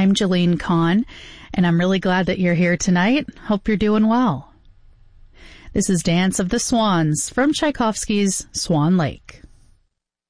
I'm Jolene Kahn, and I'm really glad that you're here tonight. Hope you're doing well. This is Dance of the Swans from Tchaikovsky's Swan Lake.